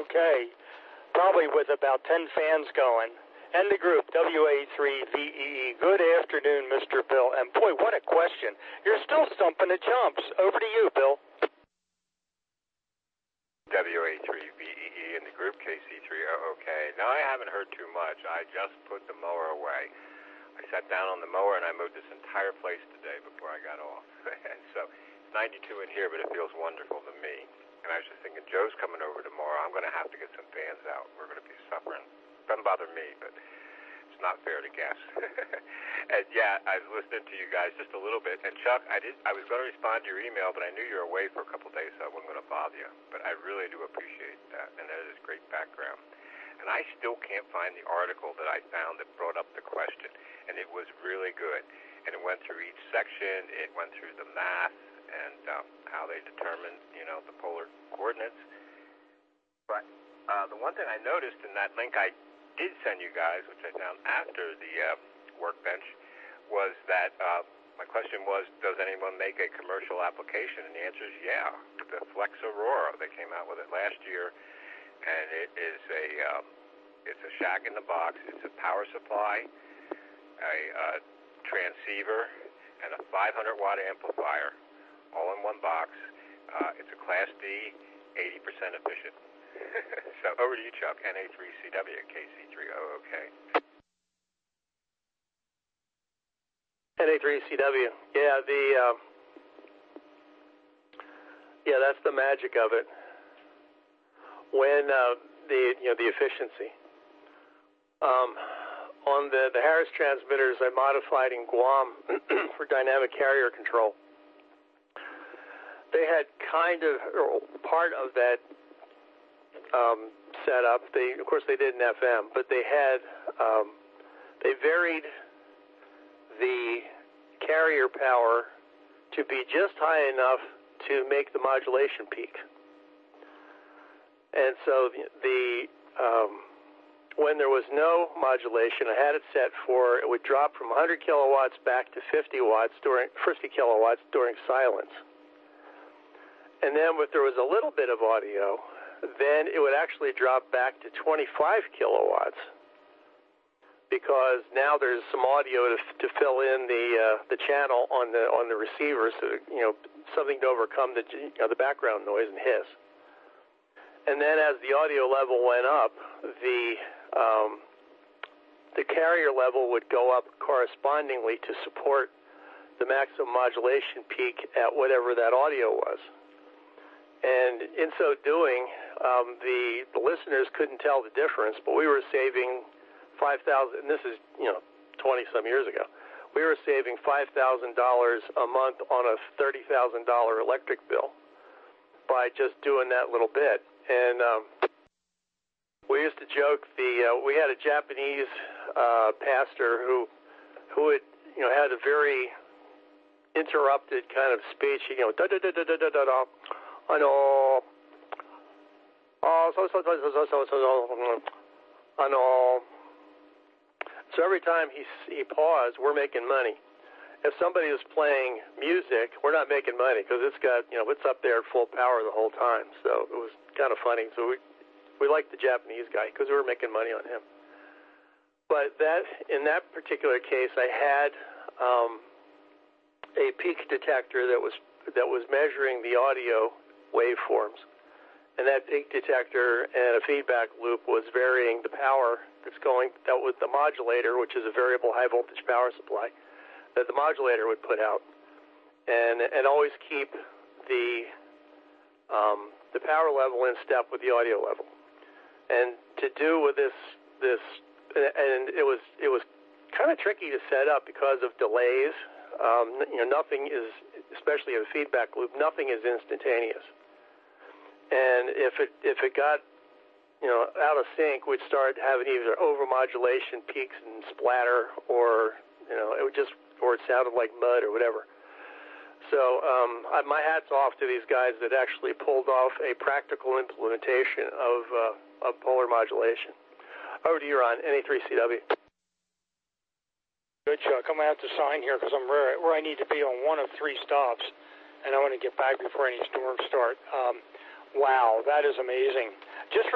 okay, probably with about 10 fans going. And the group, WA3VEE. Good afternoon, Mr. Bill. And boy, what a question. You're still stumping the chumps. Over to you, Bill. WA3VEE in the group, KC3OK. Now, I haven't heard too much. I just put the mower away. I sat down on the mower and I moved this entire place today before I got off. And so, it's 92 in here, but it feels wonderful to me. And I was just thinking, Joe's coming over tomorrow. I'm going to have to get some fans out. We're going to be suffering. Doesn't bother me, but it's not fair to guess. And yeah, I was listening to you guys just a little bit. And Chuck, I was going to respond to your email, but I knew you were away for a couple of days, so I wasn't going to bother you. But I really do appreciate that, and that is great background. And I still can't find the article that I found that brought up the question, and it was really good. And it went through each section. It went through the math and how they determined, the polar coordinates. But the one thing I noticed in that link I did send you guys, which I found after the workbench, was that my question was, does anyone make a commercial application? And the answer is yeah. The Flex Aurora, they came out with it last year, and it is it's a shack in the box. It's a power supply, a transceiver, and a 500-watt amplifier, all in one box. It's a Class D, 80% efficient. So over to you, Chuck. NA3CW, KC3OK. NA3CW. Yeah, that's the magic of it. When the efficiency. On the Harris transmitters I modified in Guam for dynamic carrier control, they had part of that setup. Of course, they did in FM, but they varied the carrier power to be just high enough to make the modulation peak. And so when there was no modulation, I had it set for, it would drop from 100 kilowatts back to 50 kilowatts during silence. And then if there was a little bit of audio, then it would actually drop back to 25 kilowatts, because now there's some audio to fill in the channel on the receiver, so something to overcome the background noise and hiss. And then as the audio level went up, the carrier level would go up correspondingly to support the maximum modulation peak at whatever that audio was. And in so doing, the listeners couldn't tell the difference, but we were saving $5,000, and this is 20-some years ago. We were saving $5,000 a month on a $30,000 electric bill by just doing that little bit. And we used to joke, we had a Japanese pastor who had a very interrupted kind of speech. Da da da da da da da da. I know. I know. So every time he paused, we're making money. If somebody is playing music, we're not making money because it's got, it's up there at full power the whole time. So it was kind of funny. So we liked the Japanese guy because we were making money on him. But in that particular case, I had a peak detector that was measuring the audio waveforms, and that peak detector and a feedback loop was varying the power that was the modulator, which is a variable high voltage power supply that the modulator would put out, and always keep the power level in step with the audio level. And to do with this, and it was kind of tricky to set up because of delays. Nothing is, especially in a feedback loop, nothing is instantaneous. And if it got out of sync, we'd start having either overmodulation peaks and splatter, or it sounded like mud or whatever. So my hat's off to these guys that actually pulled off a practical implementation of polar modulation. Over to you, Ron, NA3CW. Good, Chuck. I'm going to have to sign here because I'm where I need to be on one of 3 stops, and I want to get back before any storms start. Wow, that is amazing. Just